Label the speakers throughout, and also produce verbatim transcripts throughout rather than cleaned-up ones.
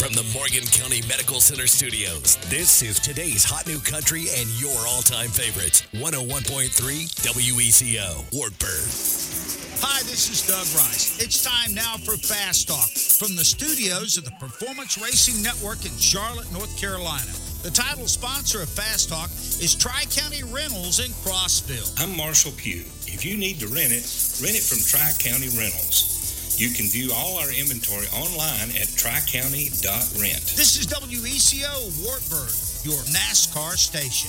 Speaker 1: From the Morgan County Medical Center studios, this is today's Hot New Country and your all-time favorites. one oh one point three W E C O, Wartburg.
Speaker 2: Hi, this is Doug Rice. It's time now for Fast Talk from the studios of the Performance Racing Network in Charlotte, North Carolina. The title sponsor of Fast Talk is Tri-County Rentals in Crossville.
Speaker 3: I'm Marshall Pugh. If you need to rent it, rent it from Tri-County Rentals. You can view all our inventory online at tri county dot rent.
Speaker 2: This is W E C O Wartburg, your NASCAR station.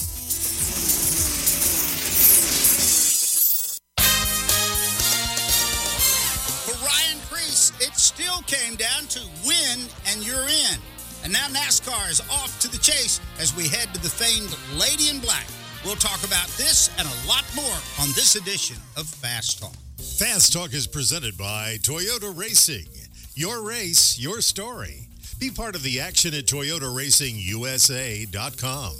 Speaker 2: For Ryan Preece, it still came down to win and you're in. And now NASCAR is off to the chase as we head to the famed Lady in Black. We'll talk about this and a lot more on this edition of Fast Talk.
Speaker 4: Fast Talk is presented by Toyota Racing. Your race, your story. Be part of the action at Toyota Racing U S A dot com.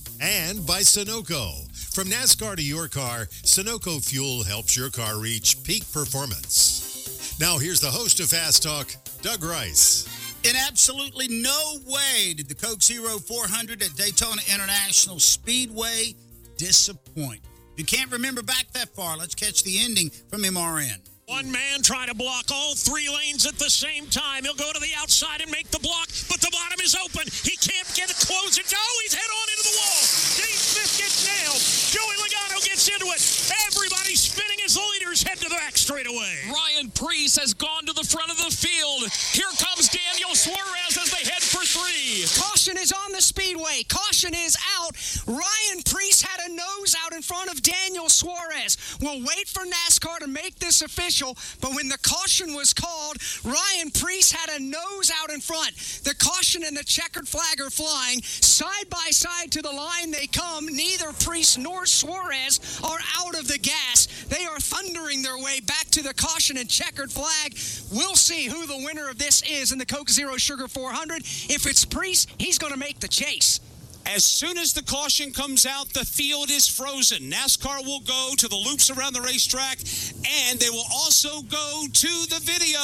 Speaker 4: And by Sunoco. From NASCAR to your car, Sunoco Fuel helps your car reach peak performance. Now here's the host of Fast Talk, Doug Rice.
Speaker 2: In absolutely no way did the Coke Zero four hundred at Daytona International Speedway disappoint. If you can't remember back that far, let's catch the ending from M R N.
Speaker 5: One man trying to block all three lanes at the same time. He'll go to the outside and make the block, but the bottom is open. He can't get it closed. Oh, he's head on into the wall. Dave Smith gets nailed. Joey Logano gets into it. Everybody's spinning as the leaders head to the back straightaway.
Speaker 6: Ryan Preece has gone to the front of the field. Here comes Daniel Suarez as they head for three.
Speaker 7: Caution is on the speedway. Caution is out. Ryan Preece had a nose out in front of Daniel Suarez. We'll wait for NASCAR to make this official, but when the caution was called, Ryan Preece had a nose out in front. The caution and the checkered flag are flying. Side by side to the line they come. Neither Preece nor Suarez are out of the gas. They are thundering their way back to the caution and checkered flag. We'll see who the winner of this is in the Coke Zero Sugar four hundred. If it's Preece, he's going to make the chase.
Speaker 5: As soon as the caution comes out, the field is frozen. NASCAR will go to the loops around the racetrack, and they will also go to the video.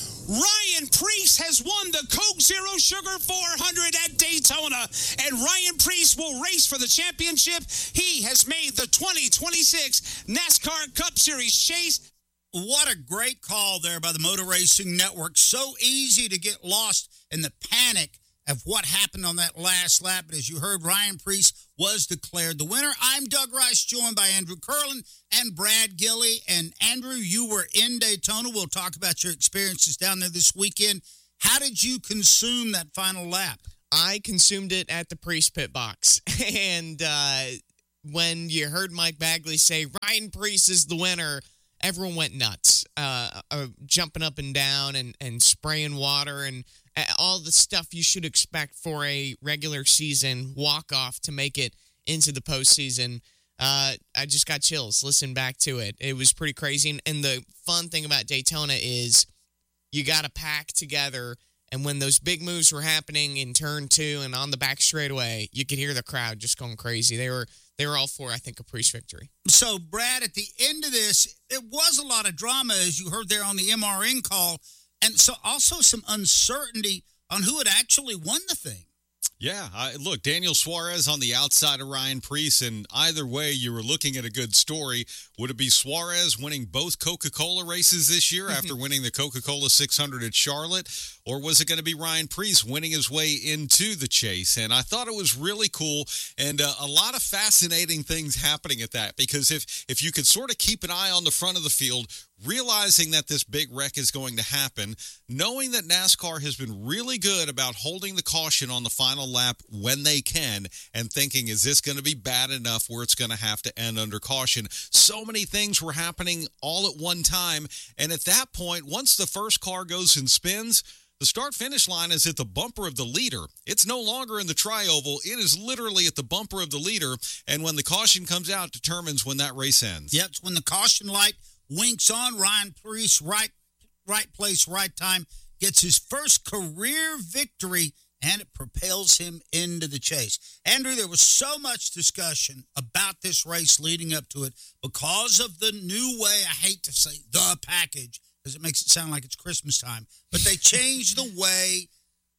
Speaker 5: Ryan Preece has won the Coke Zero Sugar four hundred at Daytona, and Ryan Preece will race for the championship. He has made the twenty twenty-six NASCAR Cup Series chase.
Speaker 2: What a great call there by the Motor Racing Network. So easy to get lost in the panic of what happened on that last lap. But as you heard, Ryan Preece was declared the winner. I'm Doug Rice, joined by Andrew Curlin and Brad Gilley. And Andrew, you were in Daytona. We'll talk about your experiences down there this weekend. How did you consume that final lap?
Speaker 8: I consumed it at the Preece pit box. And uh, when you heard Mike Bagley say, Ryan Preece is the winner, everyone went nuts, uh, uh, jumping up and down and, and spraying water and all the stuff you should expect for a regular season walk-off to make it into the postseason. Uh, I just got chills listening back to it. It was pretty crazy. And, and the fun thing about Daytona is you got to pack together. And when those big moves were happening in turn two and on the back straightaway, you could hear the crowd just going crazy. They were they were all for, I think, a Preece victory.
Speaker 2: So, Brad, at the end of this, it was a lot of drama, as you heard there on the M R N call. And so also some uncertainty on who had actually won the thing.
Speaker 9: Yeah, I, look, Daniel Suarez on the outside of Ryan Preece, and either way, you were looking at a good story. Would it be Suarez winning both Coca-Cola races this year after winning the Coca-Cola six hundred at Charlotte, or was it going to be Ryan Preece winning his way into the chase? And I thought it was really cool, and uh, a lot of fascinating things happening at that, because if, if you could sort of keep an eye on the front of the field, realizing that this big wreck is going to happen, knowing that NASCAR has been really good about holding the caution on the final lap when they can, and thinking, is this going to be bad enough where it's going to have to end under caution? So many things were happening all at one time, and at that point, once the first car goes and spins, the start-finish line is at the bumper of the leader. It's no longer in the tri-oval. It is literally at the bumper of the leader, and when the caution comes out, determines when that race ends.
Speaker 2: Yep, it's when the caution light winks on. Ryan Preece, right, right place, right time, gets his first career victory, and it propels him into the chase. Andrew, there was so much discussion about this race leading up to it because of the new way, I hate to say the package, because it makes it sound like it's Christmas time, but they changed the way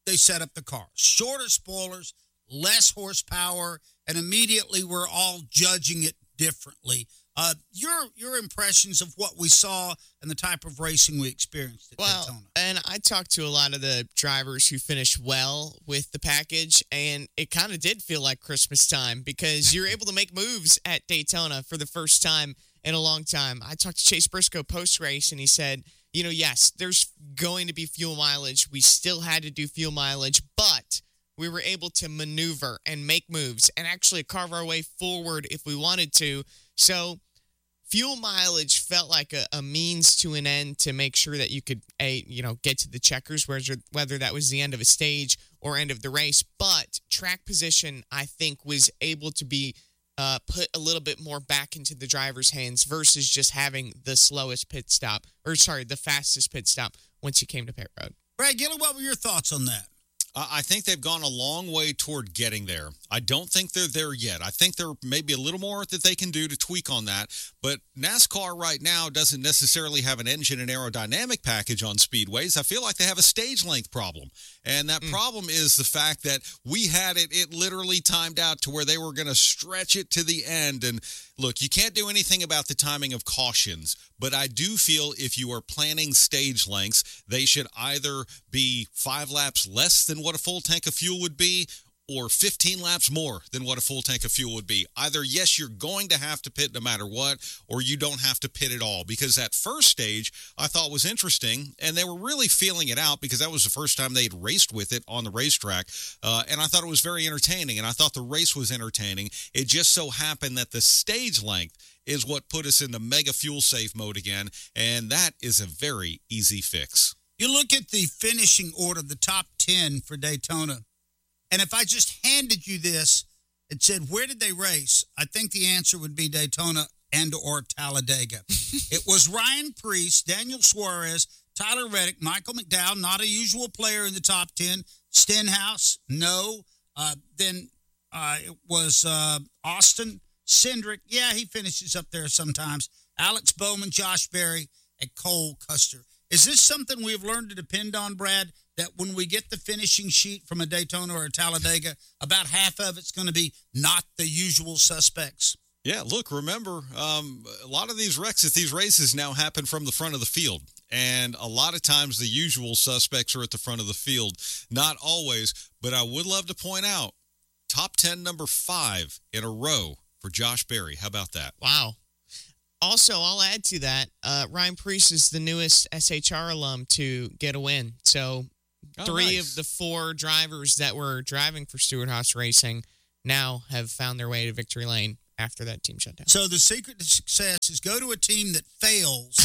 Speaker 2: they set up the cars. Shorter spoilers, less horsepower, and immediately we're all judging it differently. Uh, your your impressions of what we saw and the type of racing we experienced at
Speaker 8: well,
Speaker 2: Daytona.
Speaker 8: And I talked to a lot of the drivers who finished well with the package, and it kind of did feel like Christmas time because you're able to make moves at Daytona for the first time in a long time. I talked to Chase Briscoe post-race, and he said, you know, yes, there's going to be fuel mileage. We still had to do fuel mileage, but we were able to maneuver and make moves and actually carve our way forward if we wanted to. So fuel mileage felt like a, a means to an end to make sure that you could, a you know, get to the checkers, whether, whether that was the end of a stage or end of the race. But track position, I think, was able to be uh, put a little bit more back into the driver's hands versus just having the slowest pit stop, or sorry, the fastest pit stop once you came to pit road.
Speaker 2: Brad Gillen, what were your thoughts on that?
Speaker 9: I think they've gone a long way toward getting there. I don't think they're there yet. I think there may be a little more that they can do to tweak on that. But NASCAR right now doesn't necessarily have an engine and aerodynamic package on speedways. I feel like they have a stage length problem. And that mm. problem is the fact that we had it, it literally timed out to where they were going to stretch it to the end. And look, you can't do anything about the timing of cautions, but I do feel if you are planning stage lengths, they should either be five laps less than what a full tank of fuel would be, or fifteen laps more than what a full tank of fuel would be. Either, yes, you're going to have to pit no matter what, or you don't have to pit at all. Because that first stage I thought was interesting, and they were really feeling it out because that was the first time they'd raced with it on the racetrack. Uh, and I thought it was very entertaining, and I thought the race was entertaining. It just so happened that the stage length is what put us in the mega fuel safe mode again, and that is a very easy fix.
Speaker 2: You look at the finishing order, the top ten for Daytona, and if I just handed you this and said, where did they race? I think the answer would be Daytona and or Talladega. It was Ryan Preece, Daniel Suarez, Tyler Reddick, Michael McDowell, not a usual player in the top ten. Stenhouse, no. Uh, then uh, it was uh, Austin Cindric. Yeah, he finishes up there sometimes. Alex Bowman, Josh Berry, and Cole Custer. Is this something we've learned to depend on, Brad, that when we get the finishing sheet from a Daytona or a Talladega, about half of it's going to be not the usual suspects?
Speaker 9: Yeah, look, remember, um, a lot of these wrecks at these races now happen from the front of the field. And a lot of times the usual suspects are at the front of the field. Not always, but I would love to point out, top ten, number five in a row for Josh Berry. How about that?
Speaker 8: Wow. Also, I'll add to that, uh, Ryan Preece is the newest S H R alum to get a win. So
Speaker 9: oh,
Speaker 8: three
Speaker 9: nice.
Speaker 8: of the four drivers that were driving for Stewart-Haas Racing now have found their way to victory lane after that team shut down.
Speaker 2: So the secret to success is go to a team that fails.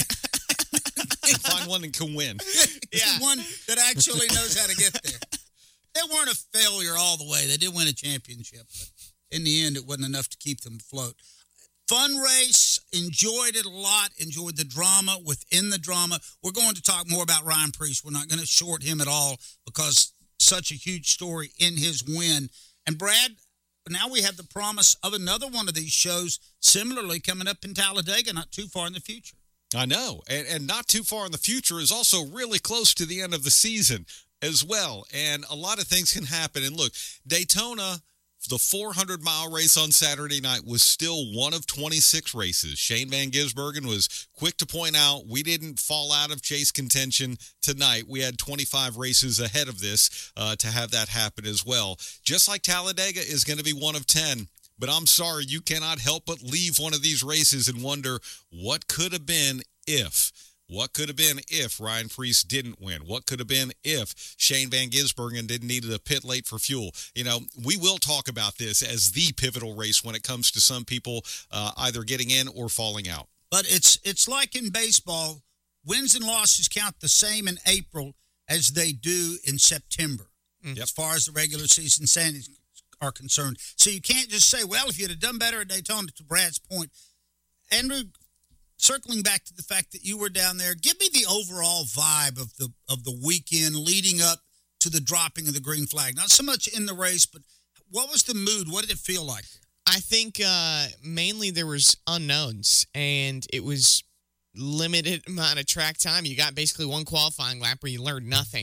Speaker 9: And find one that can win.
Speaker 2: Yeah. One that actually knows how to get there. They weren't a failure all the way. They did win a championship, but in the end, it wasn't enough to keep them afloat. Fun race, enjoyed it a lot, enjoyed the drama within the drama. We're going to talk more about Ryan Preece. We're not going to short him at all because such a huge story in his win. And Brad, now we have the promise of another one of these shows similarly coming up in Talladega, not too far in the future.
Speaker 9: I know, and, and not too far in the future is also really close to the end of the season as well. And a lot of things can happen. And look, Daytona, the four hundred mile race on Saturday night was still one of twenty-six races. Shane Van Gisbergen was quick to point out we didn't fall out of chase contention tonight. We had twenty-five races ahead of this uh, to have that happen as well. Just like Talladega is going to be one of ten. But I'm sorry, you cannot help but leave one of these races and wonder what could have been if. What could have been if Ryan Preece didn't win? What could have been if Shane Van Gisbergen didn't need to pit late for fuel? You know, we will talk about this as the pivotal race when it comes to some people uh, either getting in or falling out.
Speaker 2: But it's it's like in baseball, wins and losses count the same in April as they do in September, mm. as far as the regular season standings are concerned. So you can't just say, well, if you'd have done better at Daytona, to Brad's point. Andrew, circling back to the fact that you were down there, give me the overall vibe of the of the weekend leading up to the dropping of the green flag. Not so much in the race, but what was the mood? What did it feel like there?
Speaker 8: I think uh, mainly there was unknowns, and it was limited amount of track time. You got basically one qualifying lap where you learned nothing.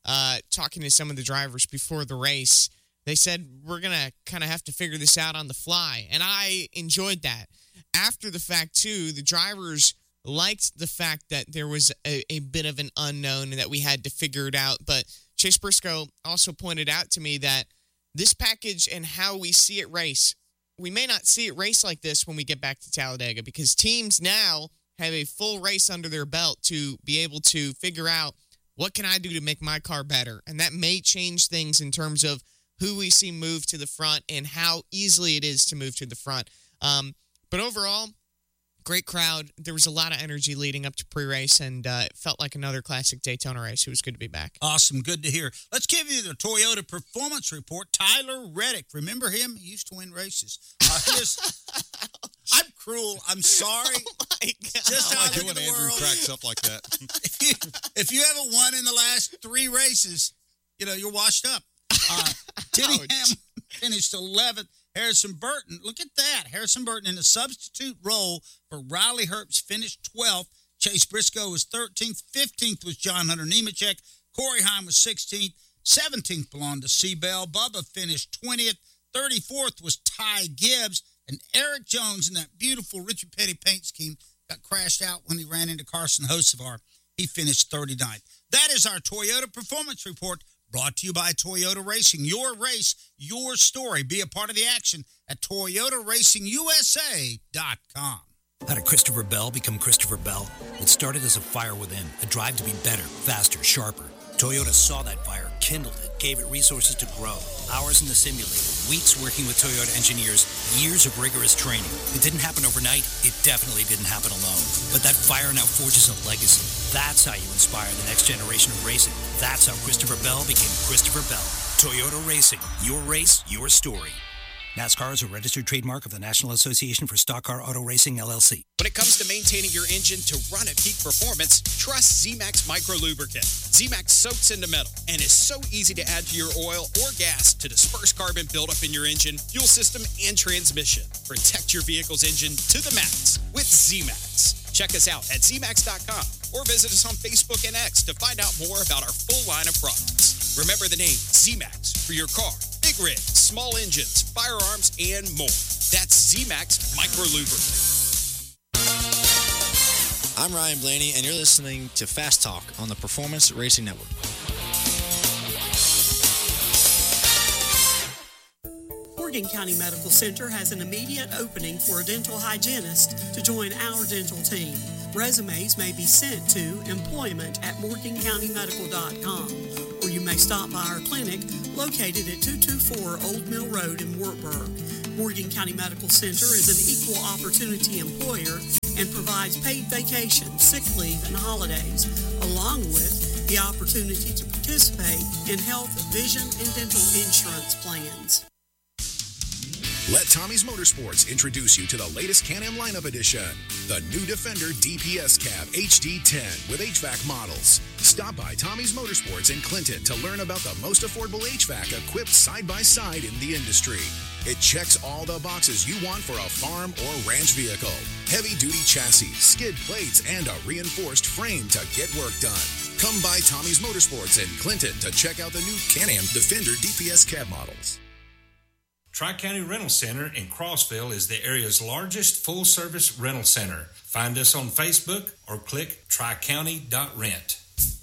Speaker 8: uh, talking to some of the drivers before the race, they said, we're going to kind of have to figure this out on the fly. And I enjoyed that. After the fact, too, the drivers liked the fact that there was a, a bit of an unknown and that we had to figure it out. But Chase Briscoe also pointed out to me that this package and how we see it race, we may not see it race like this when we get back to Talladega, because teams now have a full race under their belt to be able to figure out, what can I do to make my car better? And that may change things in terms of who we see move to the front and how easily it is to move to the front. Um, but overall, great crowd. There was a lot of energy leading up to pre-race, and uh, it felt like another classic Daytona race. It was good to be back.
Speaker 2: Awesome. Good to hear. Let's give you the Toyota Performance Report. Tyler Reddick. Remember him? He used to win races. Uh, his, I'm cruel. I'm sorry.
Speaker 8: Oh, my God.
Speaker 2: Just
Speaker 9: I
Speaker 2: how
Speaker 9: like
Speaker 2: I
Speaker 9: it
Speaker 2: look
Speaker 9: when
Speaker 2: at the
Speaker 9: Andrew
Speaker 2: world.
Speaker 9: cracks up like that.
Speaker 2: If you, if you haven't won in the last three races, you know, you're washed up. Uh, Denny Hamlin finished eleventh. Harrison Burton, look at that. Harrison Burton in the substitute role for Riley Herbst finished twelfth. Chase Briscoe was thirteenth. fifteenth was John Hunter Nemechek. Corey Heim was sixteenth. seventeenth belonged to C. Bell. Bubba finished twentieth. thirty-fourth was Ty Gibbs. And Eric Jones in that beautiful Richard Petty paint scheme got crashed out when he ran into Carson Hocevar. He finished thirty-ninth. That is our Toyota Performance Report, brought to you by Toyota Racing. Your race, your story. Be a part of the action at Toyota Racing U S A dot com.
Speaker 1: How did Christopher Bell become Christopher Bell? It started as a fire within, a drive to be better, faster, sharper. Toyota saw that fire, kindled it, gave it resources to grow. Hours in the simulator, weeks working with Toyota engineers, years of rigorous training. It didn't happen overnight. It definitely didn't happen alone. But that fire now forges a legacy. That's how you inspire the next generation of racing. That's how Christopher Bell became Christopher Bell. Toyota Racing. Your race, your story. NASCAR is a registered trademark of the National Association for Stock Car Auto Racing, L L C.
Speaker 10: When it comes to maintaining your engine to run at peak performance, trust Z-Max Micro Lubricant. Z-Max soaks into metal and is so easy to add to your oil or gas to disperse carbon buildup in your engine, fuel system, and transmission. Protect your vehicle's engine to the max with Z-Max. Check us out at Z max dot com or visit us on Facebook and X to find out more about our full line of products. Remember the name Z-Max for your car, big rigs, small engines, firearms, and more. That's Z-Max Micro Lubricant.
Speaker 11: I'm Ryan Blaney, and you're listening to Fast Talk on the Performance Racing Network.
Speaker 12: Morgan County Medical Center has an immediate opening for a dental hygienist to join our dental team. Resumes may be sent to employment at morgan county medical dot com, or you may stop by our clinic located at two two four Old Mill Road in Wartburg. Morgan County Medical Center is an equal opportunity employer and provides paid vacation, sick leave, and holidays, along with the opportunity to participate in health, vision, and dental insurance plans.
Speaker 13: Let Tommy's Motorsports introduce you to the latest Can-Am lineup edition, the new Defender D P S Cab H D ten with H V A C models. Stop by Tommy's Motorsports in Clinton to learn about the most affordable H V A C equipped side-by-side in the industry. It checks all the boxes you want for a farm or ranch vehicle. Heavy-duty chassis, skid plates, and a reinforced frame to get work done. Come by Tommy's Motorsports in Clinton to check out the new Can-Am Defender D P S Cab models.
Speaker 3: Tri-County Rental Center in Crossville is the area's largest full-service rental center. Find us on Facebook or click tri county dot rent.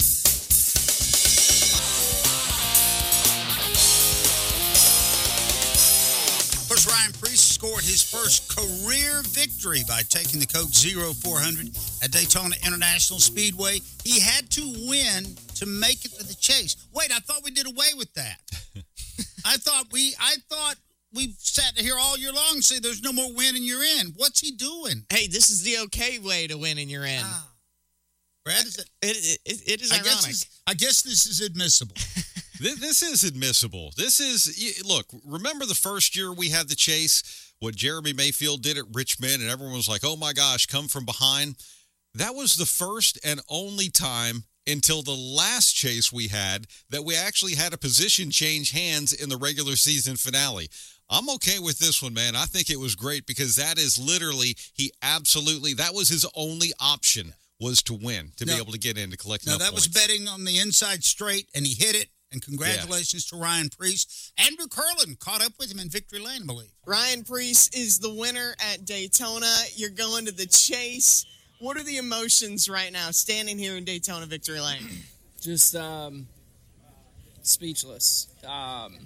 Speaker 2: Coach Ryan Preece scored his first career victory by taking the Coke Zero four hundred at Daytona International Speedway. He had to win to make it to the chase. Wait, I thought we did away with that. I thought we, I thought we've sat here all year long and say there's no more win and you're in. What's he doing?
Speaker 8: Hey, this is the okay way to win and you're in.
Speaker 2: Ah. Brad, is it?
Speaker 8: It, it, it is
Speaker 2: I
Speaker 8: ironic.
Speaker 2: Guess I guess this is admissible.
Speaker 9: This is admissible. This is, look, remember the first year we had the chase, what Jeremy Mayfield did at Richmond, and everyone was like, oh my gosh, come from behind. That was the first and only time until the last chase we had that we actually had a position change hands in the regular season finale. I'm okay with this one, man. I think it was great because that is literally, he absolutely, that was his only option was to win, to
Speaker 2: No.
Speaker 9: be able to get in to collect
Speaker 2: No,
Speaker 9: enough
Speaker 2: that was
Speaker 9: points.
Speaker 2: betting on the inside straight, and he hit it. And congratulations to Ryan Preece. Andrew Curlin caught up with him in Victory Lane, I believe.
Speaker 8: Ryan Preece is the winner at Daytona. You're going to the chase. What are the emotions right now standing here in Daytona Victory Lane?
Speaker 14: Just um, speechless. Um,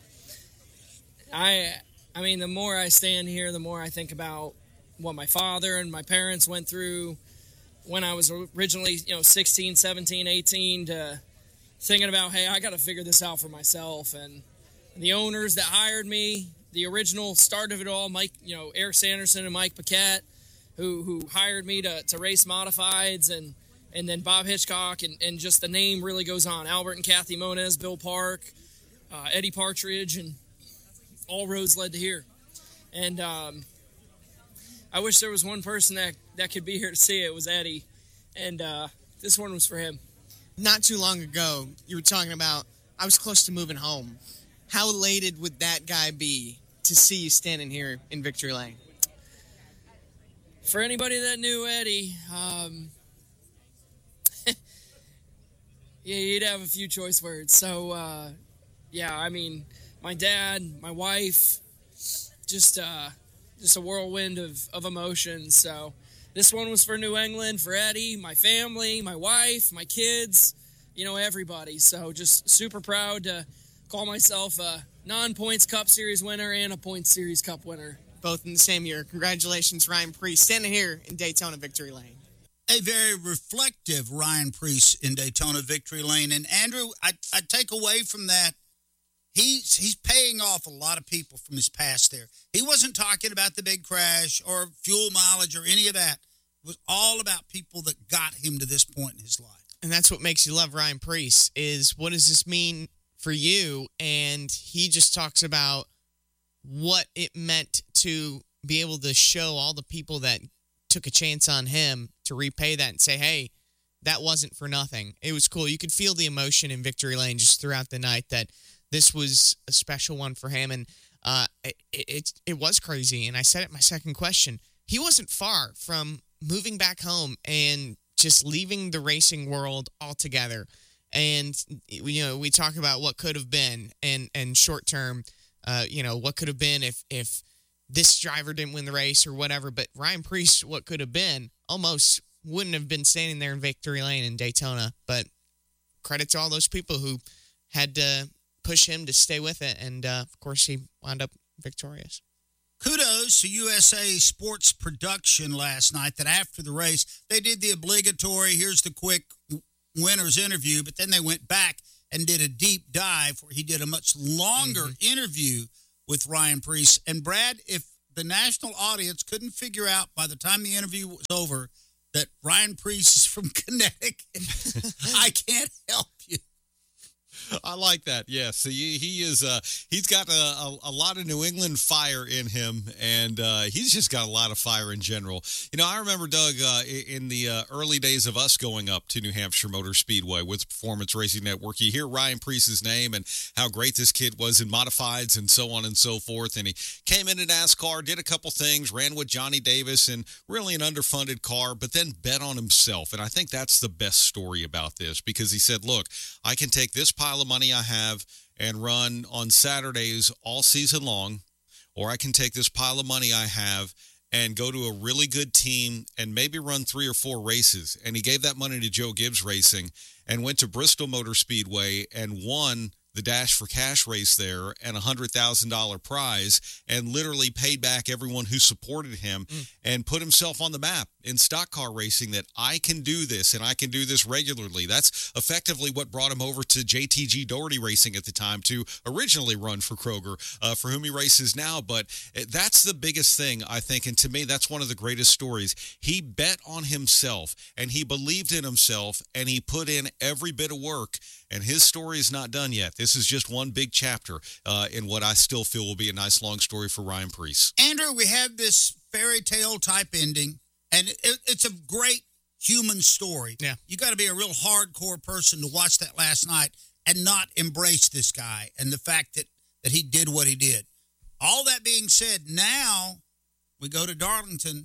Speaker 14: I, I mean, the more I stand here, the more I think about what my father and my parents went through when I was originally, you know, sixteen, seventeen, eighteen, to thinking about, hey, I got to figure this out for myself. And the owners that hired me, the original start of it all, Mike, you know, Eric Sanderson and Mike Paquette, who who hired me to, to race modifieds, and and then Bob Hitchcock, and, and just the name really goes on. Albert and Kathy Moniz, Bill Park, uh, Eddie Partridge, and all roads led to here. And um, I wish there was one person that, that could be here to see it. It was Eddie. And uh, this one was for him.
Speaker 8: Not too long ago, you were talking about, I was close to moving home. How elated would that guy be to see you standing here in Victory Lane?
Speaker 14: For anybody that knew Eddie, um, yeah, you'd have a few choice words. So, uh, yeah, I mean, my dad, my wife, just uh, just a whirlwind of, of emotions. So this one was for New England, for Eddie, my family, my wife, my kids, you know, everybody. So just super proud to call myself a non-points Cup Series winner and a Points Series Cup winner.
Speaker 8: Both in the same year. Congratulations, Ryan Preece, standing here in Daytona Victory Lane.
Speaker 2: A very reflective Ryan Preece in Daytona Victory Lane. And Andrew, I, I take away from that, he's he's paying off a lot of people from his past there. He wasn't talking about the big crash or fuel mileage or any of that. It was all about people that got him to this point in his life.
Speaker 8: And that's what makes you love Ryan Preece, is what does this mean for you? And he just talks about what it meant to be able to show all the people that took a chance on him to repay that and say, hey, that wasn't for nothing. It was cool. You could feel the emotion in Victory Lane just throughout the night that this was a special one for him. And uh, it, it, it was crazy. And I said it in my second question. He wasn't far from moving back home and just leaving the racing world altogether. And, you know, we talk about what could have been and, and short term, uh, you know, what could have been if, if this driver didn't win the race or whatever. But Ryan Preece, what could have been, almost wouldn't have been standing there in Victory Lane in Daytona. But credit to all those people who had to push him to stay with it. And, uh, of course, he wound up victorious.
Speaker 2: Kudos to U S A Sports Production last night that after the race, they did the obligatory, here's the quick winner's interview, but then they went back and did a deep dive where he did a much longer mm-hmm. interview with Ryan Preece. And Brad, if the national audience couldn't figure out by the time the interview was over that Ryan Preece is from Connecticut, I can't help you.
Speaker 9: I like that. Yes, he, he is. Uh, he's got a, a, a lot of New England fire in him, and uh, he's just got a lot of fire in general. You know, I remember, Doug, uh, in the uh, early days of us going up to New Hampshire Motor Speedway with Performance Racing Network, you hear Ryan Preece's name and how great this kid was in modifieds and so on and so forth. And he came into NASCAR, did a couple things, ran with Johnny Davis, and really an underfunded car, but then bet on himself. And I think that's the best story about this, because he said, look, I can take this pile of money I have and run on Saturdays all season long, or I can take this pile of money I have and go to a really good team and maybe run three or four races. And he gave that money to Joe Gibbs Racing and went to Bristol Motor Speedway and won the Dash for Cash race there and a one hundred thousand dollars prize, and literally paid back everyone who supported him mm. and put himself on the map in stock car racing, that I can do this and I can do this regularly. That's effectively what brought him over to J T G Doherty Racing at the time to originally run for Kroger, uh, for whom he races now. But that's the biggest thing, I think, and to me, that's one of the greatest stories. He bet on himself, and he believed in himself, and he put in every bit of work, and his story is not done yet. This is just one big chapter uh, in what I still feel will be a nice long story for Ryan Preece.
Speaker 2: Andrew, we have this fairy tale type ending, and it, it's a great human story.
Speaker 8: Yeah.
Speaker 2: You got to be a real hardcore person to watch that last night and not embrace this guy and the fact that, that he did what he did. All that being said, now we go to Darlington,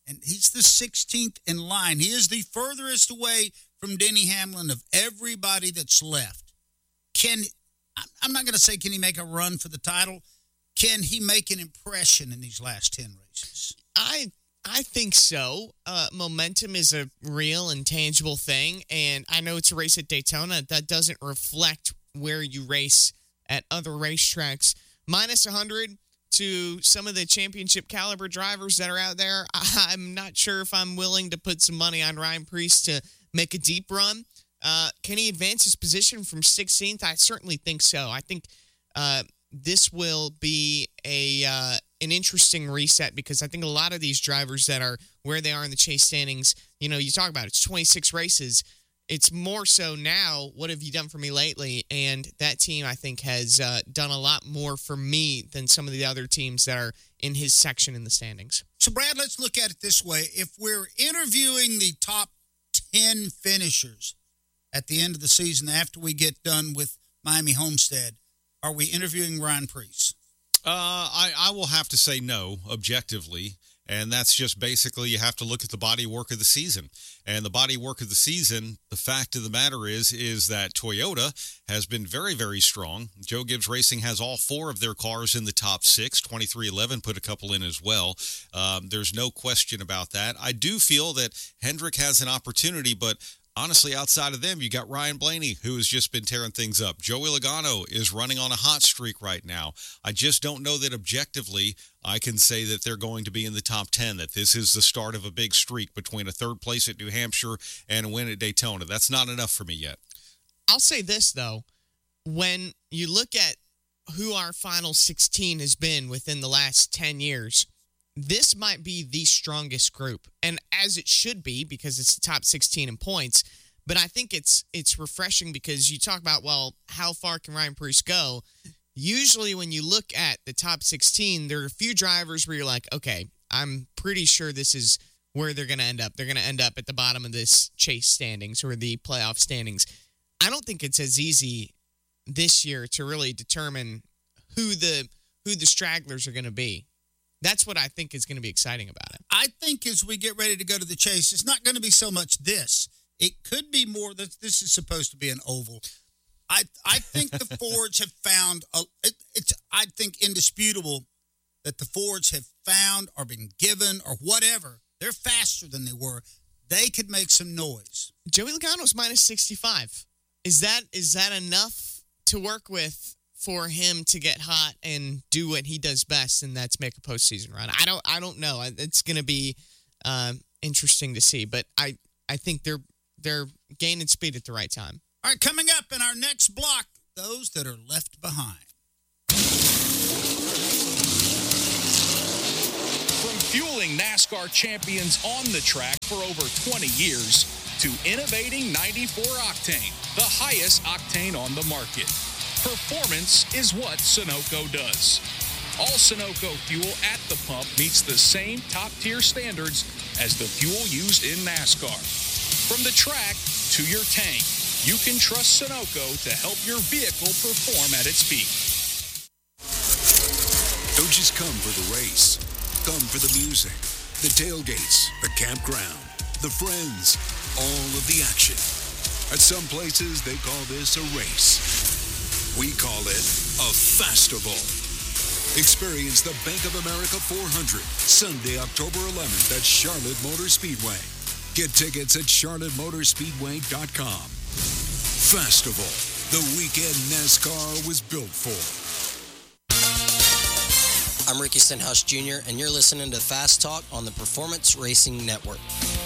Speaker 2: and he's the sixteenth in line. He is the furthest away from Denny Hamlin of everybody that's left. Can I'm not going to say can he make a run for the title. Can he make an impression in these last ten races?
Speaker 8: I I think so. Uh, momentum is a real and tangible thing, and I know it's a race at Daytona. That doesn't reflect where you race at other racetracks. Minus one hundred to some of the championship caliber drivers that are out there, I'm not sure if I'm willing to put some money on Ryan Preece to make a deep run. Uh, can he advance his position from sixteenth? I certainly think so. I think uh, this will be a uh, an interesting reset because I think a lot of these drivers that are where they are in the chase standings, you know, you talk about it, it's twenty-six races. It's more so now, what have you done for me lately? And that team, I think, has uh, done a lot more for me than some of the other teams that are in his section in the standings.
Speaker 2: So, Brad, let's look at it this way. If we're interviewing the top ten finishers at the end of the season after we get done with Miami Homestead, are we interviewing Ryan Preece?
Speaker 9: Uh, I, I will have to say no, objectively. And that's just basically you have to look at the body work of the season. And the body work of the season, the fact of the matter is, is that Toyota has been very, very strong. Joe Gibbs Racing has all four of their cars in the top six. twenty-three eleven put a couple in as well. Um, there's no question about that. I do feel that Hendrick has an opportunity, but honestly, outside of them, you got Ryan Blaney, who has just been tearing things up. Joey Logano is running on a hot streak right now. I just don't know that objectively I can say that they're going to be in the top ten, that this is the start of a big streak between a third place at New Hampshire and a win at Daytona. That's not enough for me yet.
Speaker 8: I'll say this, though. When you look at who our final sixteen has been within the last ten years, this might be the strongest group, and as it should be because it's the top sixteen in points. But I think it's it's refreshing because you talk about, well, how far can Ryan Preece go? Usually when you look at the top sixteen, there are a few drivers where you're like, okay, I'm pretty sure this is where they're going to end up. They're going to end up at the bottom of this chase standings or the playoff standings. I don't think it's as easy this year to really determine who the who the stragglers are going to be. That's what I think is going to be exciting about it.
Speaker 2: I think as we get ready to go to the chase, it's not going to be so much this. It could be more that this is supposed to be an oval. I I think the Fords have found, a, it, it's I think indisputable that the Fords have found or been given or whatever. They're faster than they were. They could make some noise.
Speaker 8: Joey Logano's minus sixty-five. Is that is that enough to work with for him to get hot and do what he does best, and that's make a postseason run? I don't I don't know. It's going to be um, interesting to see, but I, I think they're they're gaining speed at the right time.
Speaker 2: All right, coming up in our next block, those that are left behind.
Speaker 15: From fueling NASCAR champions on the track for over twenty years to innovating ninety-four octane, the highest octane on the market. Performance is what Sunoco does. All Sunoco fuel at the pump meets the same top-tier standards as the fuel used in NASCAR. From the track to your tank, you can trust Sunoco to help your vehicle perform at its peak.
Speaker 13: Don't just come for the race. Come for the music, the tailgates, the campground, the friends, all of the action. At some places, they call this a race. We call it a Fastival. Experience the Bank of America four hundred, Sunday, October eleventh at Charlotte Motor Speedway. Get tickets at charlotte motor speedway dot com. Fastival, the weekend NASCAR was built for.
Speaker 16: I'm Ricky Stenhouse Junior, and you're listening to Fast Talk on the Performance Racing Network.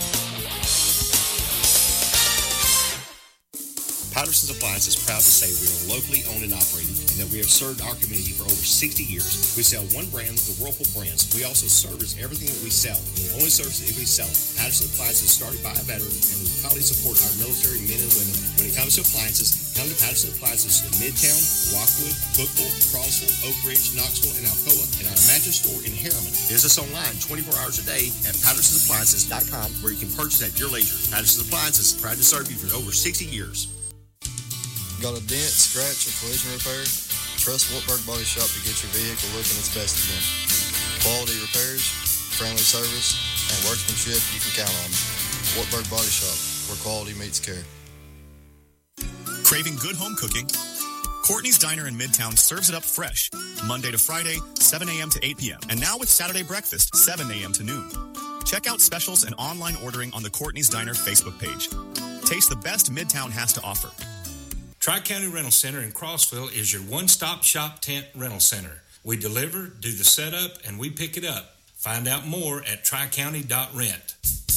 Speaker 17: Patterson's Appliance is proud to say we are locally owned and operated and that we have served our community for over sixty years. We sell one brand, the Whirlpool brands. We also service everything that we sell, and we only service it if we sell it. Patterson Appliances started by a veteran, and we proudly support our military men and women. When it comes to appliances, come to Patterson Appliances in Midtown, Rockwood, Cookville, Crossville, Oak Ridge, Knoxville, and Alcoa, and our mattress store in Harriman. Visit us online twenty-four hours a day at pattersons appliances dot com, where you can purchase at your leisure. Patterson's Appliances, proud to serve you for over sixty years.
Speaker 18: Got a dent, scratch, or collision repair? Trust Wartburg Body Shop to get your vehicle looking its best again. Quality repairs, friendly service, and workmanship you can count on. Wartburg Body Shop, where quality meets care.
Speaker 19: Craving good home cooking? Courtney's Diner in Midtown serves it up fresh, Monday to Friday, seven a.m. to eight p.m. And now with Saturday breakfast, seven a.m. to noon. Check out specials and online ordering on the Courtney's Diner Facebook page. Taste the best Midtown has to offer.
Speaker 3: Tri-County Rental Center in Crossville is your one-stop shop tent rental center. We deliver, do the setup, and we pick it up. Find out more at tri county dot rent.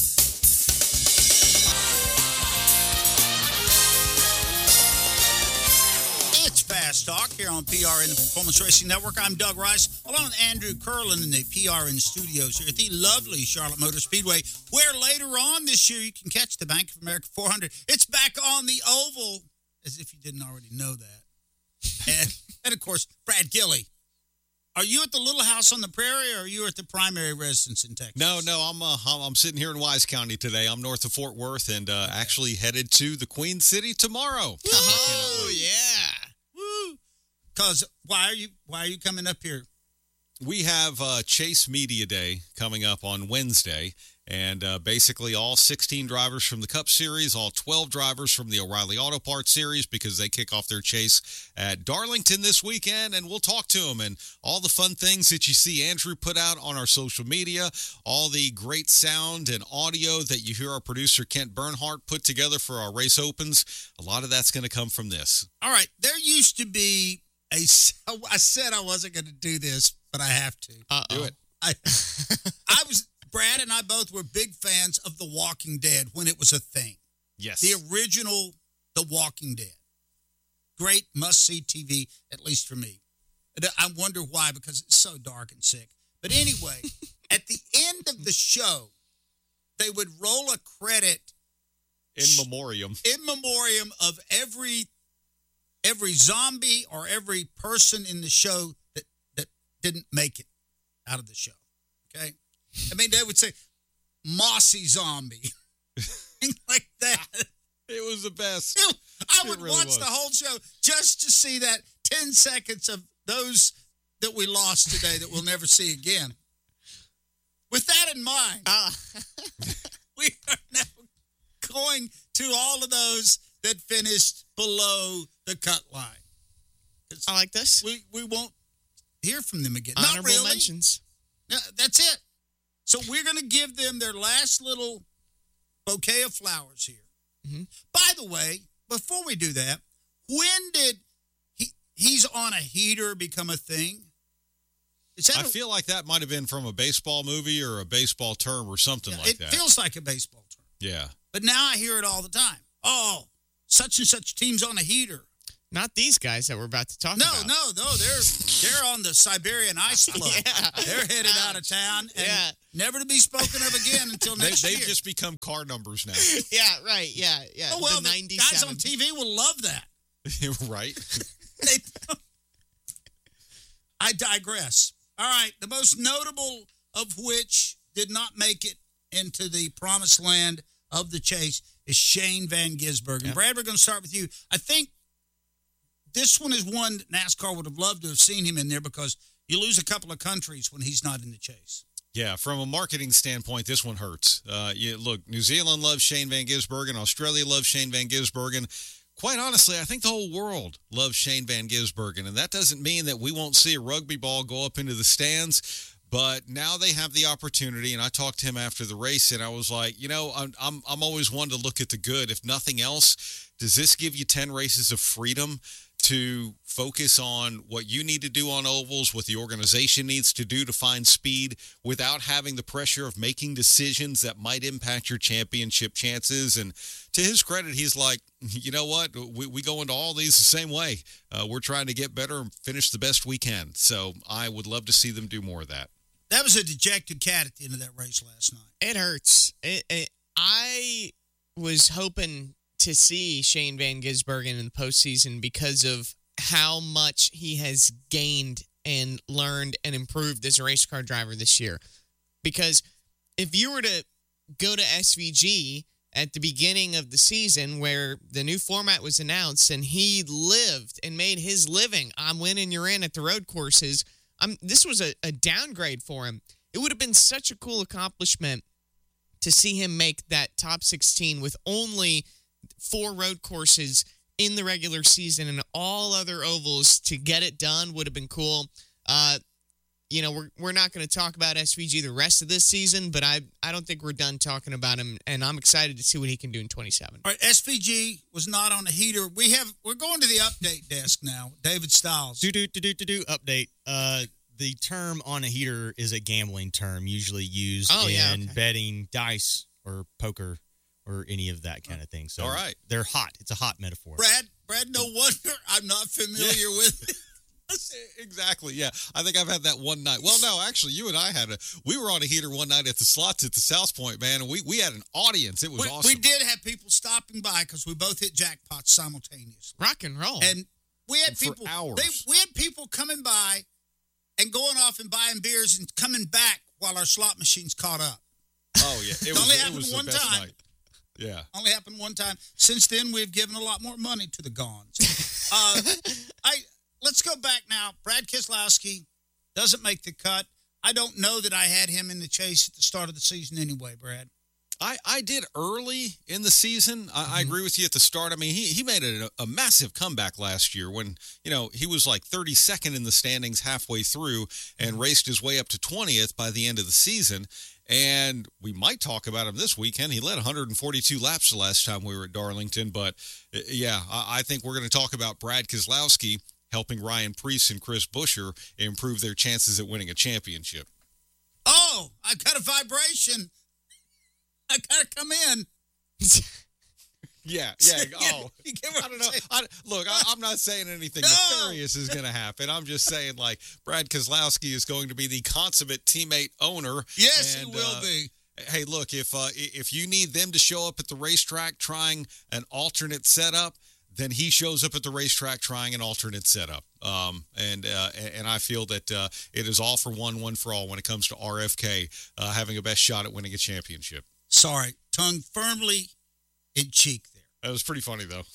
Speaker 2: It's Fast Talk here on P R N, the Performance Racing Network. I'm Doug Rice, along with Andrew Curlin in the P R N studios here at the lovely Charlotte Motor Speedway, where later on this year you can catch the Bank of America four hundred. It's back on the oval, as if you didn't already know that. And, and of course, Brad Gilley. Are you at the Little House on the Prairie, or are you at the primary residence in Texas?
Speaker 9: No, no, I'm uh, I'm, I'm sitting here in Wise County today. I'm north of Fort Worth and uh, actually headed to the Queen City tomorrow.
Speaker 2: Oh, yeah. Woo. Because why are you why are you coming up here?
Speaker 9: We have uh, Chase Media Day coming up on Wednesday, and uh, basically all sixteen drivers from the Cup Series, all twelve drivers from the O'Reilly Auto Parts Series, because they kick off their chase at Darlington this weekend, and we'll talk to them and all the fun things that you see Andrew put out on our social media, all the great sound and audio that you hear our producer Kent Bernhardt put together for our race opens. A lot of that's going to come from this.
Speaker 2: All right, there used to be a, I said I wasn't going to do this, but I have to.
Speaker 8: Uh-oh.
Speaker 9: Do it.
Speaker 2: I, I was, Brad and I both were big fans of The Walking Dead when it was a thing.
Speaker 9: Yes.
Speaker 2: The original The Walking Dead. Great must-see T V, at least for me. And I wonder why, because it's so dark and sick. But anyway, at the end of the show, they would roll a credit
Speaker 9: In memoriam.
Speaker 2: in memoriam of every every zombie or every person in the show that, that didn't make it out of the show. Okay? I mean, they would say, mossy zombie. Things like that.
Speaker 9: It was the best.
Speaker 2: It, I
Speaker 9: It
Speaker 2: would
Speaker 9: really
Speaker 2: watch
Speaker 9: was.
Speaker 2: the whole show just to see that ten seconds of those that we lost today that we'll never see again. With that in mind,
Speaker 8: Ah.
Speaker 2: we are now going to all of those that finished below the cut line.
Speaker 8: I like this.
Speaker 2: We we won't hear from them again.
Speaker 8: Honorable
Speaker 2: Not really.
Speaker 8: mentions.
Speaker 2: No, that's it. So we're going to give them their last little bouquet of flowers here.
Speaker 8: Mm-hmm.
Speaker 2: By the way, before we do that, when did he he's on a heater become a thing? Is that
Speaker 9: I
Speaker 2: a-
Speaker 9: feel like that might have been from a baseball movie or a baseball term or something like
Speaker 2: it
Speaker 9: that.
Speaker 2: feels like a baseball term.
Speaker 9: Yeah.
Speaker 2: But now I hear it all the time. Oh, such and such team's on a heater.
Speaker 8: Not these guys that we're about to talk
Speaker 2: No,
Speaker 8: about.
Speaker 2: no, no. They're they're on the Siberian ice floe.
Speaker 8: Yeah.
Speaker 2: They're headed out of town and
Speaker 8: Yeah.
Speaker 2: never to be spoken of again until
Speaker 9: They,
Speaker 2: next
Speaker 9: they've
Speaker 2: year.
Speaker 9: just become car numbers now.
Speaker 8: Yeah, right. Yeah, yeah.
Speaker 2: oh well,
Speaker 8: the
Speaker 2: the guys on
Speaker 8: ninety-seven.
Speaker 2: T V will love that.
Speaker 9: Right?
Speaker 2: They, I digress. All right, the most notable of which did not make it into the promised land of the chase is Shane Van Gisbergen. And
Speaker 8: Yeah.
Speaker 2: Brad, we're going to start with you. I think this one is one that NASCAR would have loved to have seen him in there because you lose a couple of countries when he's not in the chase.
Speaker 9: Yeah, from a marketing standpoint, this one hurts. Uh, you, look, New Zealand loves Shane Van Gisbergen. Australia loves Shane Van Gisbergen. Quite honestly, I think the whole world loves Shane Van Gisbergen, and that doesn't mean that we won't see a rugby ball go up into the stands. But now they have the opportunity, and I talked to him after the race, and I was like, you know, I'm I'm I'm always one to look at the good. If nothing else, does this give you ten races of freedom to focus on what you need to do on ovals, what the organization needs to do to find speed without having the pressure of making decisions that might impact your championship chances? And to his credit, he's like, you know what? We, we go into all these the same way. Uh, we're trying to get better and finish the best we can. So I would love to see them do more of that.
Speaker 2: That was a dejected cat at the end of that race last night.
Speaker 8: It hurts. It, it, I was hoping to see Shane Van Gisbergen in the postseason because of how much he has gained and learned and improved as a race car driver this year. Because if you were to go to S V G at the beginning of the season where the new format was announced and he lived and made his living on winning you're in at the road courses, um, this was a, a downgrade for him. It would have been such a cool accomplishment to see him make that top sixteen with only four road courses in the regular season and all other ovals to get it done would have been cool. Uh, you know, we're we're not going to talk about S V G the rest of this season, but I I don't think we're done talking about him, and I'm excited to see what he can do in twenty-seven.
Speaker 2: All right, S V G was not on the heater. We have we're going to the update desk now. David Stiles.
Speaker 20: Do do do do do do update. Uh, the term on a heater is a gambling term, usually used
Speaker 8: oh,
Speaker 20: in
Speaker 8: yeah, okay.
Speaker 20: betting, dice, or poker, or any of that kind of thing. So,
Speaker 9: all right,
Speaker 20: they're hot. It's a hot metaphor.
Speaker 2: Brad, Brad, no wonder I'm not familiar yeah. with it.
Speaker 9: Exactly, yeah. I think I've had that one night. Well, no, actually, you and I had a. We were on a heater one night at the slots at the South Point, man, and we, we had an audience. It was
Speaker 2: we,
Speaker 9: awesome.
Speaker 2: We did have people stopping by because we both hit jackpots simultaneously.
Speaker 8: Rock and roll.
Speaker 2: And we had
Speaker 9: and
Speaker 2: people.
Speaker 9: For hours.
Speaker 2: They, we had people coming by and going off and buying beers and coming back while our slot machines caught up.
Speaker 9: Oh yeah, it,
Speaker 2: it
Speaker 9: was,
Speaker 2: only
Speaker 9: it
Speaker 2: happened
Speaker 9: was
Speaker 2: one
Speaker 9: the best
Speaker 2: time.
Speaker 9: Night. Yeah,
Speaker 2: only happened one time. Since then, we've given a lot more money to the Gons. uh, I. Let's go back now. Brad Keselowski doesn't make the cut. I don't know that I had him in the chase at the start of the season anyway, Brad.
Speaker 9: I, I did early in the season. I, mm-hmm. I agree with you at the start. I mean, he, he made a, a massive comeback last year when, you know, he was like thirty-second in the standings halfway through and raced his way up to twentieth by the end of the season. And we might talk about him this weekend. He led one hundred forty-two laps the last time we were at Darlington. But, yeah, I, I think we're going to talk about Brad Keselowski helping Ryan Preece and Chris Buescher improve their chances at winning a championship.
Speaker 2: Oh, I got a vibration. I got to come in.
Speaker 9: yeah, yeah. Oh, I don't know. I, look, I, I'm not saying anything no. nefarious is going to happen. I'm just saying, like, Brad Keselowski is going to be the consummate teammate owner.
Speaker 2: Yes,
Speaker 9: and,
Speaker 2: he will
Speaker 9: uh,
Speaker 2: be.
Speaker 9: Hey, look, if uh, if you need them to show up at the racetrack trying an alternate setup, then he shows up at the racetrack trying an alternate setup. Um, and uh, and I feel that uh, it is all for one, one for all when it comes to R F K uh, having a best shot at winning a championship.
Speaker 2: Sorry, tongue firmly in cheek there.
Speaker 9: That was pretty funny, though.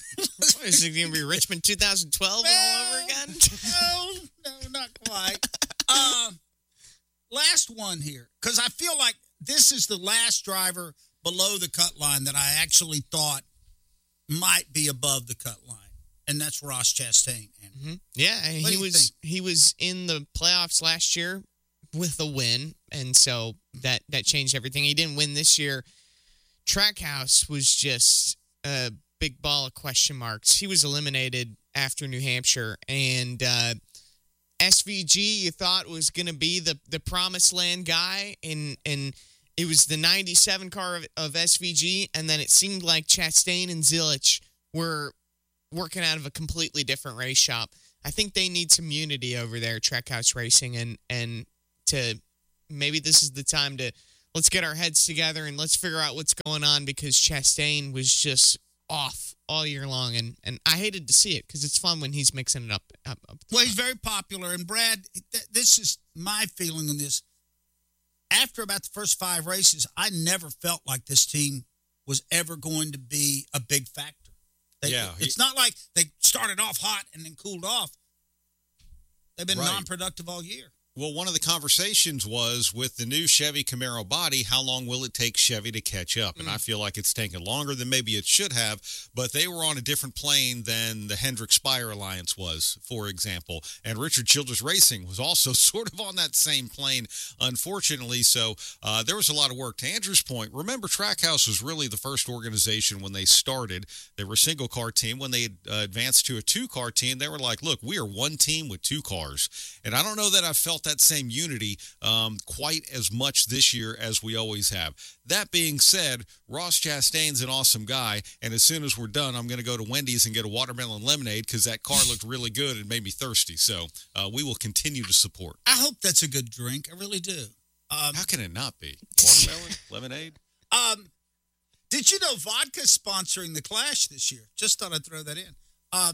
Speaker 8: Is it going to be Richmond twenty twelve well, all over again?
Speaker 2: No, no, not quite. uh, last one here, because I feel like this is the last driver below the cut line that I actually thought might be above the cut line, and that's Ross Chastain.
Speaker 8: Mm-hmm. Yeah, he was think? he was in the playoffs last year with a win, and so that that changed everything. He didn't win this year. Trackhouse was just a big ball of question marks. He was eliminated after New Hampshire, and uh, S V G you thought was going to be the the promised land guy, and and. It was the ninety-seven car of, of S V G, and then it seemed like Chastain and Zilich were working out of a completely different race shop. I think they need some unity over there, Trackhouse Racing, and and to maybe this is the time to let's get our heads together and let's figure out what's going on, because Chastain was just off all year long, and, and I hated to see it because it's fun when he's mixing it up. up, up
Speaker 2: well, he's very popular, and Brad, th- this is my feeling on this. After about the first five races, I never felt like this team was ever going to be a big factor. They,
Speaker 9: yeah,
Speaker 2: it's
Speaker 9: he,
Speaker 2: not like they started off hot and then cooled off. They've been
Speaker 9: right.
Speaker 2: non-productive all year.
Speaker 9: Well, one of the conversations was with the new Chevy Camaro body, how long will it take Chevy to catch up? And mm. I feel like it's taken longer than maybe it should have, but they were on a different plane than the Hendrick Spire Alliance was, for example. And Richard Childress Racing was also sort of on that same plane, unfortunately. So uh, there was a lot of work. To Andrew's point, remember Trackhouse was really the first organization when they started. They were a single-car team. When they uh, advanced to a two-car team, they were like, look, we are one team with two cars. And I don't know that I felt that same unity um, quite as much this year as we always have. That being said, Ross Chastain's an awesome guy, and as soon as we're done, I'm going to go to Wendy's and get a watermelon lemonade because that car looked really good and made me thirsty. So uh, we will continue to support.
Speaker 2: I hope that's a good drink. I really do. Um,
Speaker 9: How can it not be? Watermelon lemonade?
Speaker 2: Um, did you know vodka's sponsoring the Clash this year? Just thought I'd throw that in. Uh,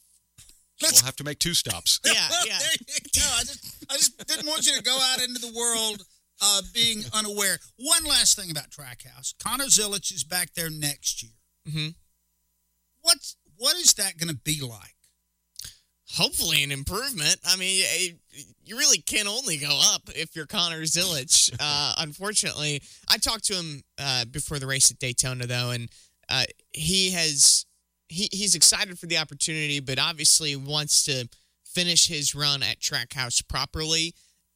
Speaker 9: We'll have to make two stops.
Speaker 8: Yeah, yeah.
Speaker 2: There you go. I just, I just didn't want you to go out into the world uh, being unaware. One last thing about Trackhouse. Connor Zilich is back there next year.
Speaker 8: Mm-hmm.
Speaker 2: What's, what is that going to be like?
Speaker 8: hopefully an improvement. I mean, you really can only go up if you're Connor Zilisch. Uh, unfortunately, I talked to him uh, before the race at Daytona, though, and uh, he has he he's excited for the opportunity, but obviously wants to finish his run at Trackhouse properly.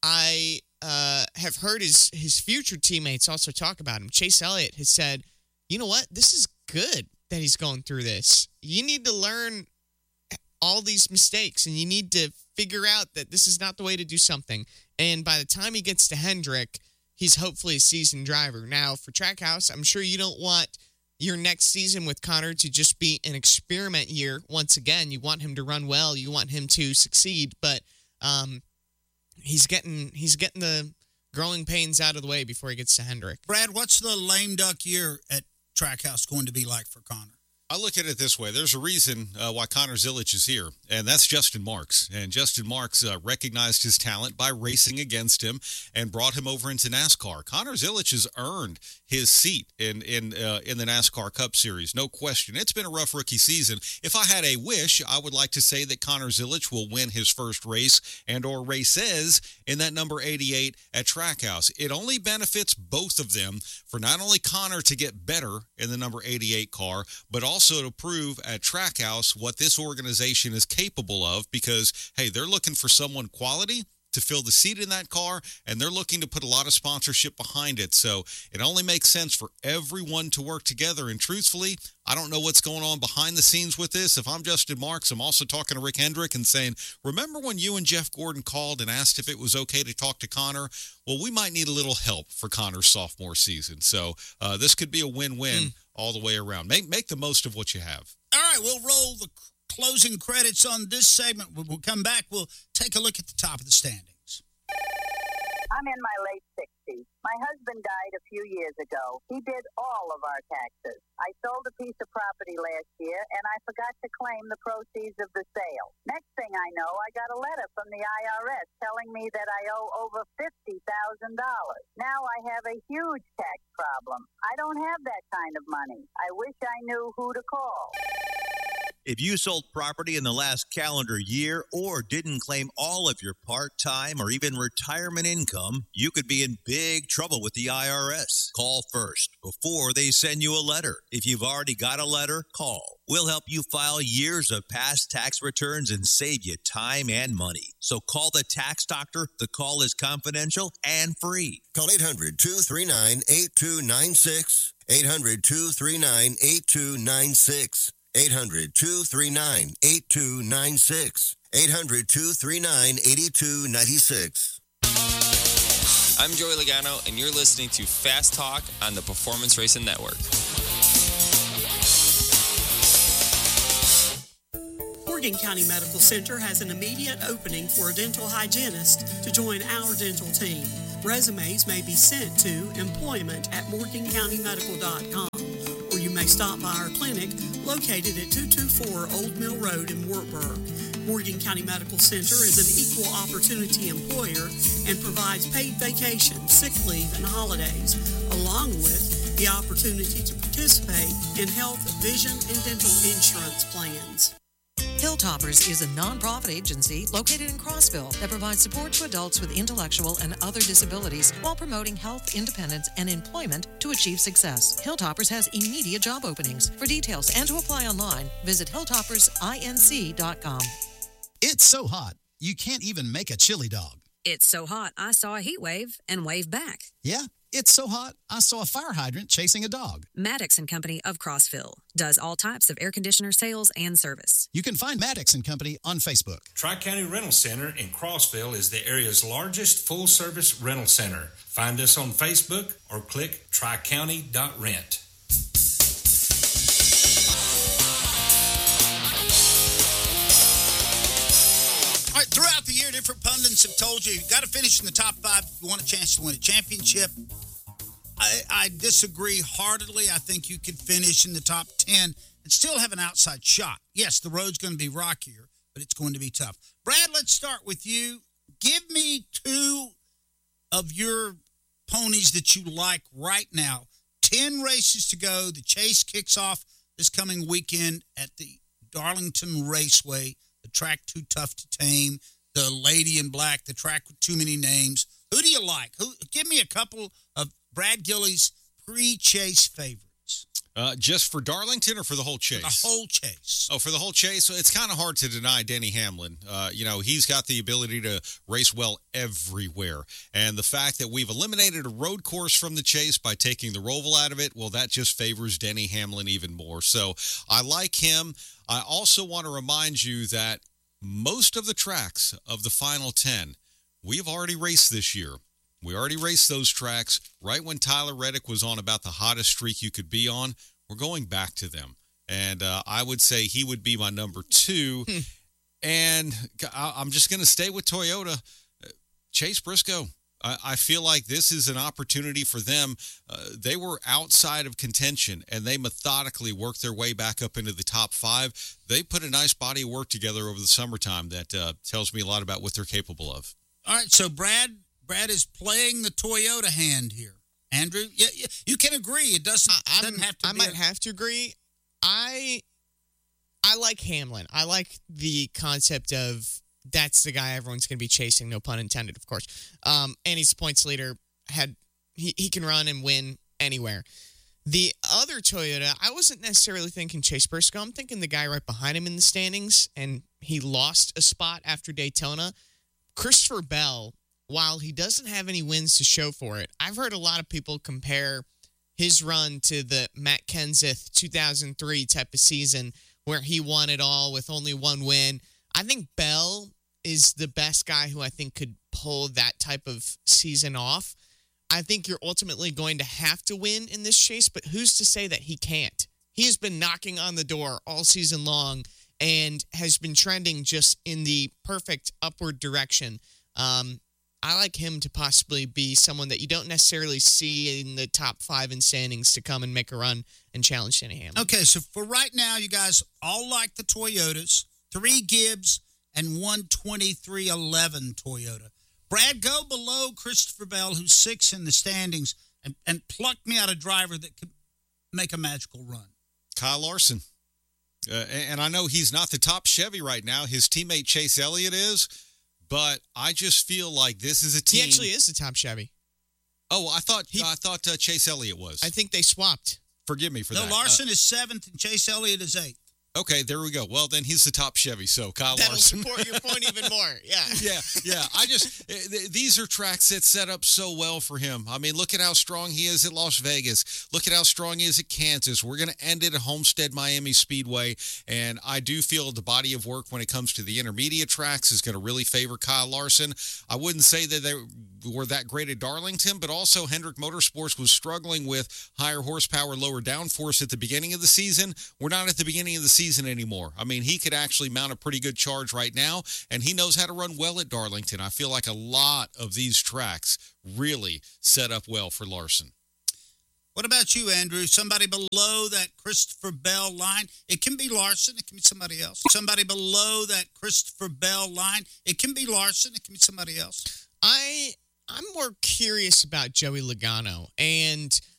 Speaker 8: I uh, have heard his his future teammates also talk about him. Chase Elliott has said, "You know what? This is good that he's going through this. You need to learn all these mistakes, and you need to figure out that this is not the way to do something." And by the time he gets to Hendrick, he's hopefully a seasoned driver. Now, for Trackhouse, I'm sure you don't want your next season with Connor to just be an experiment year. Once again, you want him to run well. You want him to succeed. But um, he's getting he's getting the growing pains out of the way before he gets to Hendrick.
Speaker 2: Brad, what's the lame duck year at Trackhouse going to be like for Connor?
Speaker 9: I look at it this way. There's a reason uh, why Connor Zilisch is here, and that's Justin Marks. And Justin Marks uh, recognized his talent by racing against him and brought him over into NASCAR. Connor Zilisch has earned his seat in in uh, in the NASCAR Cup Series, no question. It's been a rough rookie season. If I had a wish, I would like to say that Connor Zilisch will win his first race and or races in that number eighty-eight at Trackhouse. It only benefits both of them for not only Connor to get better in the number eighty-eight car, but also Also to prove at Trackhouse what this organization is capable of, because, hey, they're looking for someone quality to fill the seat in that car, and they're looking to put a lot of sponsorship behind it. So it only makes sense for everyone to work together. And truthfully, I don't know what's going on behind the scenes with this. If I'm Justin Marks, I'm also talking to Rick Hendrick and saying, remember when you and Jeff Gordon called and asked if it was okay to talk to Connor? Well, we might need a little help for Connor's sophomore season. So uh, this could be a win-win mm. all the way around. Make, make the most of what you have.
Speaker 2: All right, we'll roll the closing credits on this segment. When we'll come back, we'll take a look at the top of the standings.
Speaker 21: I'm in my late sixties. My husband died a few years ago. He did all of our taxes. I sold a piece of property last year, and I forgot to claim the proceeds of the sale. Next thing I know, I got a letter from the I R S telling me that I owe over fifty thousand dollars. Now I have a huge tax problem. I don't have that kind of money. I wish I knew who to call.
Speaker 22: If you sold property in the last calendar year or didn't claim all of your part-time or even retirement income, you could be in big trouble with the I R S. Call first before they send you a letter. If you've already got a letter, call. We'll help you file years of past tax returns and save you time and money. So call the tax doctor. The call is confidential and free.
Speaker 23: Call eight hundred, two three nine, eight two nine six. eight hundred, two three nine, eight two nine six. eight hundred, two three nine, eight two nine six. eight hundred, two three nine, eight two nine six.
Speaker 24: I'm Joey Logano, and you're listening to Fast Talk on the Performance Racing Network.
Speaker 12: Morgan County Medical Center has an immediate opening for a dental hygienist to join our dental team. Resumes may be sent to employment at morgan county medical dot com. You may stop by our clinic located at two two four Old Mill Road in Wartburg. Morgan County Medical Center is an equal opportunity employer and provides paid vacation, sick leave, and holidays, along with the opportunity to participate in health, vision, and dental insurance plans.
Speaker 25: Hilltoppers is a nonprofit agency located in Crossville that provides support to adults with intellectual and other disabilities while promoting health, independence, and employment to achieve success. Hilltoppers has immediate job openings. For details and to apply online, visit hilltoppers inc dot com.
Speaker 26: It's so hot, you can't even make a chili dog.
Speaker 27: It's so hot, I saw a heat wave and waved back.
Speaker 26: Yeah, it's so hot, I saw a fire hydrant chasing a dog.
Speaker 27: Maddox and Company of Crossville does all types of air conditioner sales and service.
Speaker 26: You can find Maddox and Company on Facebook.
Speaker 3: Tri-County Rental Center in Crossville is the area's largest full-service rental center. Find us on Facebook or click tri county dot rent.
Speaker 2: All right, throughout the year, different pundits have told you you've got to finish in the top five if you want a chance to win a championship. I, I disagree heartedly. I think you could finish in the top ten and still have an outside shot. Yes, the road's going to be rockier, but it's going to be tough. Brad, let's start with you. Give me two of your ponies that you like right now. Ten races to go. The chase kicks off this coming weekend at the Darlington Raceway. The track too tough to tame, the Lady in Black, the track with too many names. Who do you like? Who? Give me a couple of Brad Gilley's pre-chase favorites.
Speaker 9: Uh, just for Darlington or for the whole chase?
Speaker 2: For the whole chase.
Speaker 9: Oh, for the whole chase? It's kind of hard to deny Denny Hamlin. Uh, you know, he's got the ability to race well everywhere. And the fact that we've eliminated a road course from the chase by taking the Roval out of it, well, that just favors Denny Hamlin even more. So I like him. I also want to remind you that most of the tracks of the final ten, we've already raced this year. We already raced those tracks right when Tyler Reddick was on about the hottest streak you could be on. We're going back to them. And uh, I would say he would be my number two. Hmm. And I- I'm just going to stay with Toyota. Chase Briscoe. I, I feel like this is an opportunity for them. Uh, they were outside of contention, and they methodically worked their way back up into the top five. They put a nice body of work together over the summertime that uh, tells me a lot about what they're capable of.
Speaker 2: All right, so Brad... Brad is playing the Toyota hand here. Andrew, yeah, yeah, you can agree. It doesn't,
Speaker 8: I,
Speaker 2: doesn't have to
Speaker 8: I
Speaker 2: be
Speaker 8: might
Speaker 2: a-
Speaker 8: have to agree. I I like Hamlin. I like the concept of that's the guy everyone's going to be chasing, no pun intended, of course. Um, and he's the points leader. Had he, he can run and win anywhere. The other Toyota, I wasn't necessarily thinking Chase Briscoe. I'm thinking the guy right behind him in the standings, and he lost a spot after Daytona. Christopher Bell, while he doesn't have any wins to show for it, I've heard a lot of people compare his run to the Matt Kenseth two thousand three type of season where he won it all with only one win. I think Bell is the best guy who I think could pull that type of season off. I think you're ultimately going to have to win in this chase, but who's to say that he can't? He has been knocking on the door all season long and has been trending just in the perfect upward direction. Um, I like him to possibly be someone that you don't necessarily see in the top five in standings to come and make a run and challenge Denny Hamlin.
Speaker 2: Okay, so for right now, you guys all like the Toyotas, three Gibbs and one twenty-three eleven Toyota. Brad, go below Christopher Bell, who's six in the standings, and, and pluck me out a driver that could make a magical run.
Speaker 9: Kyle Larson. Uh, and I know he's not the top Chevy right now. His teammate Chase Elliott is. But I just feel like this is a team.
Speaker 8: He actually is the top Chevy.
Speaker 9: Oh, I thought he, I thought uh, Chase Elliott was.
Speaker 8: I think they swapped.
Speaker 9: Forgive me for
Speaker 2: no,
Speaker 9: that.
Speaker 2: No, Larson
Speaker 9: uh,
Speaker 2: is seventh and Chase Elliott is eighth.
Speaker 9: Okay, there we go. Well, then he's the top Chevy, so Kyle
Speaker 8: That'll
Speaker 9: Larson.
Speaker 8: That'll support your point even more, yeah.
Speaker 9: yeah, yeah. I just, th- these are tracks that set up so well for him. I mean, look at how strong he is at Las Vegas. Look at how strong he is at Kansas. We're going to end it at Homestead Miami Speedway, and I do feel the body of work when it comes to the intermediate tracks is going to really favor Kyle Larson. I wouldn't say that they were that great at Darlington, but also Hendrick Motorsports was struggling with higher horsepower, lower downforce at the beginning of the season. We're not at the beginning of the season anymore. I mean, he could actually mount a pretty good charge right now, and he knows how to run well at Darlington. I feel like a lot of these tracks really set up well for Larson.
Speaker 2: What about you, Andrew? Somebody below that Christopher Bell line? It can be Larson. It can be somebody else. Somebody below that Christopher Bell line? It can be Larson. It can be somebody else.
Speaker 8: I, I'm more curious about Joey Logano, and